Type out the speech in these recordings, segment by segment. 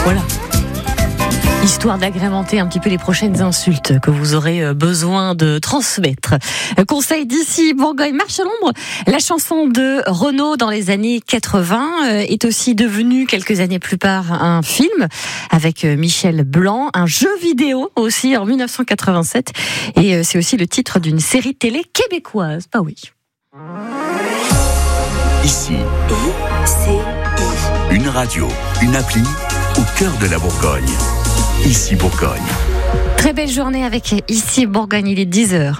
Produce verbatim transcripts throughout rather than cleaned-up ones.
Voilà. Histoire d'agrémenter un petit peu les prochaines insultes que vous aurez besoin de transmettre. Conseil d'ici Bourgogne, Marche à l'ombre. La chanson de Renaud dans les années quatre-vingts est aussi devenue quelques années plus tard un film avec Michel Blanc, un jeu vidéo aussi en dix-neuf cent quatre-vingt-sept, et c'est aussi le titre d'une série télé québécoise. Bah oui. Ici, I C I. Une radio, une appli au cœur de la Bourgogne. Ici Bourgogne. Très belle journée avec Ici Bourgogne, il est dix heures.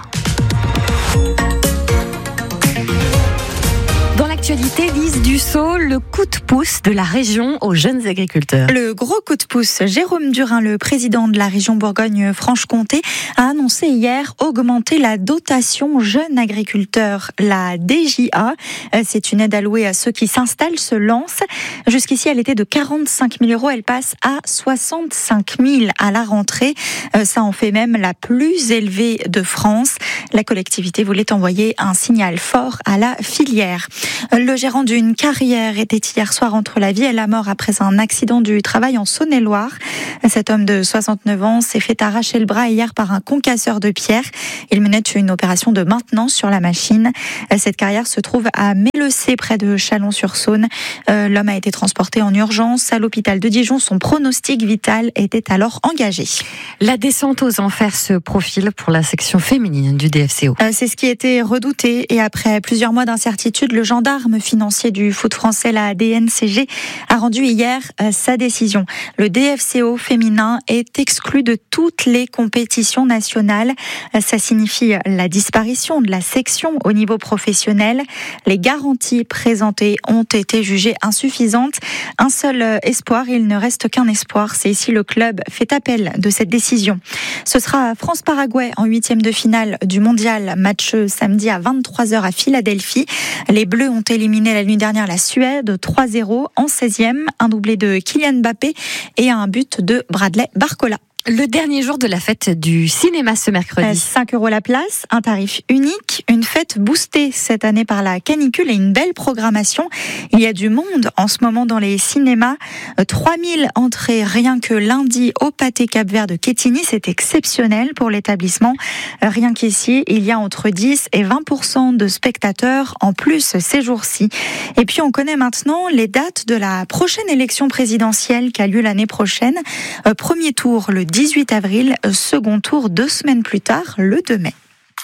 Dans l'actualité, Lise Dussault, le coup de pouce de la région aux jeunes agriculteurs. Le gros coup de pouce, Jérôme Durin, le président de la région Bourgogne-Franche-Comté, a annoncé hier augmenter la dotation jeunes agriculteurs, la D J A. C'est une aide allouée à ceux qui s'installent, se lancent. Jusqu'ici, elle était de quarante-cinq mille euros. Elle passe à soixante-cinq mille à la rentrée. Ça en fait même la plus élevée de France. La collectivité voulait envoyer un signal fort à la filière. Le gérant d'une carrière était hier soir entre la vie et la mort après un accident du travail en Saône-et-Loire. Cet homme de soixante-neuf ans s'est fait arracher le bras hier par un concasseur de pierre. Il menait une opération de maintenance sur la machine. Cette carrière se trouve à Mélessé, près de Chalon-sur-Saône. L'homme a été transporté en urgence à l'hôpital de Dijon. Son pronostic vital était alors engagé. La descente aux enfers se profile pour la section féminine du D F C O. C'est ce qui était redouté, et après plusieurs mois d'incertitude, le gendarme financier du foot français, la D N C G, a rendu hier sa décision. Le D F C O féminin est exclu de toutes les compétitions nationales. Ça signifie la disparition de la section au niveau professionnel. Les garanties présentées ont été jugées insuffisantes. Un seul espoir, il ne reste qu'un espoir, c'est ici le club fait appel de cette décision. Ce sera France-Paraguay en huitième de finale du mondial, match samedi à vingt-trois heures à Philadelphie. Les Bleus ont éliminé la nuit dernière la Suède trois zéro en seizième, un doublé de Kylian Mbappé et un but de Bradley Barcola. Le dernier jour de la fête du cinéma ce mercredi. cinq euros la place, un tarif unique, une fête boostée cette année par la canicule et une belle programmation. Il y a du monde en ce moment dans les cinémas. trois mille entrées rien que lundi au Pâté Cap-Vert de Quetigny. C'est exceptionnel pour l'établissement. Rien qu'ici, il y a entre dix et vingt pour cent de spectateurs en plus ces jours-ci. Et puis on connaît maintenant les dates de la prochaine élection présidentielle qui a lieu l'année prochaine. Premier tour le dix-huit avril, second tour deux semaines plus tard, le deux mai.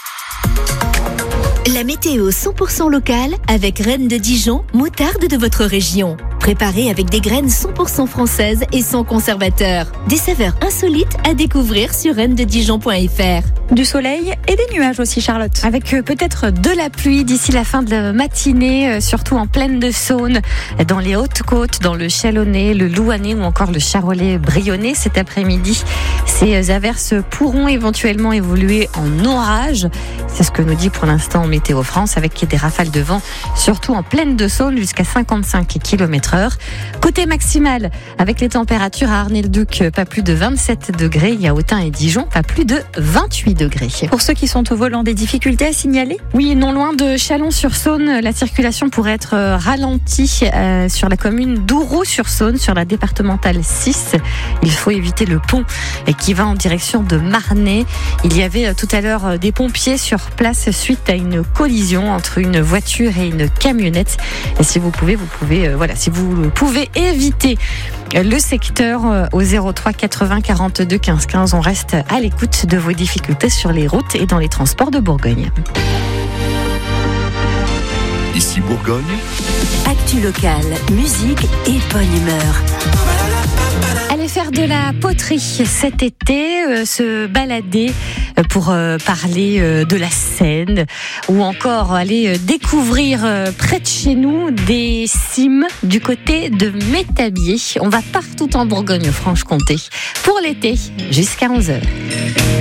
La météo cent pour cent locale avec Reine de Dijon, moutarde de votre région. Préparée avec des graines cent pour cent françaises et sans conservateur. Des saveurs insolites à découvrir sur reine de dijon point f r. Du soleil et des nuages aussi, Charlotte. Avec peut-être de la pluie d'ici la fin de la matinée, surtout en plaine de Saône, dans les Hautes-Côtes, dans le Chalonnais, le Louhanais ou encore le Charolais-Brionnais cet après-midi. Ces averses pourront éventuellement évoluer en orage. C'est ce que nous dit pour l'instant Météo France, avec des rafales de vent, surtout en plaine de Saône, jusqu'à cinquante-cinq kilomètres heure. Côté maximal, avec les températures à Arnay-le-Duc, pas plus de vingt-sept degrés. Il y a Autun et Dijon, pas plus de vingt-huit degrés. Pour ceux qui sont au volant, des difficultés à signaler ? Oui, non loin de Chalon-sur-Saône, la circulation pourrait être ralentie euh, sur la commune d'Ouroux-sur-Saône, sur la départementale six. Il faut éviter le pont qui va en direction de Marnay. Il y avait tout à l'heure des pompiers sur place suite à une collision entre une voiture et une camionnette. Et si vous pouvez, vous pouvez, euh, voilà, si vous pouvez éviter le secteur au zéro trois quatre-vingts quarante-deux quinze quinze. On reste à l'écoute de vos difficultés sur les routes et dans les transports de Bourgogne. Ici Bourgogne. Actu locale, musique et bonne humeur. Aller faire de la poterie cet été, euh, se balader pour euh, parler euh, de la Seine, ou encore aller euh, découvrir euh, près de chez nous des cimes du côté de Métabier. On va partout en Bourgogne-Franche-Comté pour l'été jusqu'à onze heures.